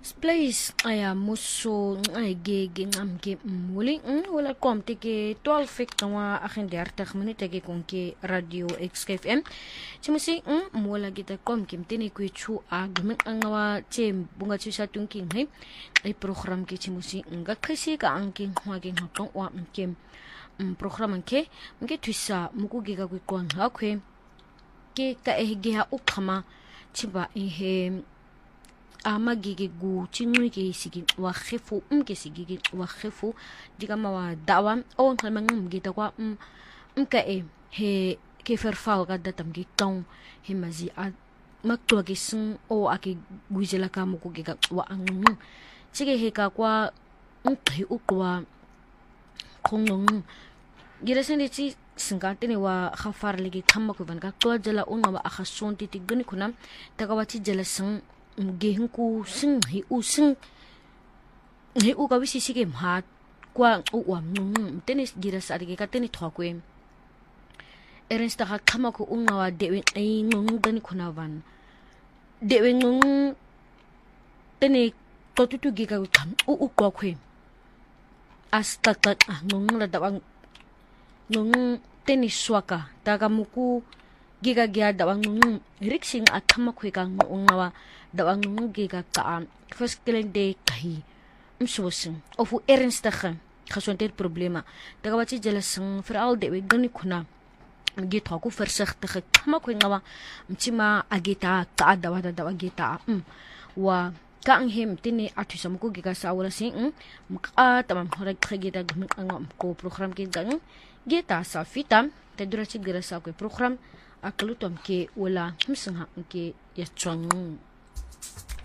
Place aya muso gege ngamke muli wala komte ke 12 fik tawa akin 30 minute ke konke radio XFM chimusi wala kita komkim tini ku chu agmen angawa chem bunga chu sa tungking hai ai program ke chimusi nga khisi ka angking hwaging hakong wa mkem program ke mke twisa muku giga ku kon ha khwe ke ka ehge ha ukhama chiba ehe amagige gu chingwe ke sigi wa khifu ke sigi wa khifu diga ma wa dawa o ngalma ngita kwa ka he ke ferfa ga datam gi tong he mazi a makto gi sun o ake gujela ka mu ku ga wa ang chige he ka kwa he u kwa khong gira sende chi singate ne wa khafar legi khamma ku ban ka to jala unga wa akhason ti tigni kunam taga wa chi jala sang gehku sing hi u ka wisi sige mha kwa u wa tenis gira sa dige ka teni thokwe eren sta ka khama ko unga wa dewe ai ngung dani kunavan dewe ngung teni to tu giga kham u ko khwe asta ta ngung la dawang ngung teni swaka taga muku giga gya dawang ngung riksing athama khwe ka unga wa dawang giga ka first kalende kai msosin ofu ernstiger gesondheid problema daga wachi jelasing veral de we gani kuna gi thoku versigtige kama ko ngawa mchima agita ka dawa gita wa ka anghem tini athisam ko giga sawala sing maka tamam horak khagita ngam ko program ke gang gita sa fitam tedura chi gira sa ko program aklutom ke wala msingha ke yachwang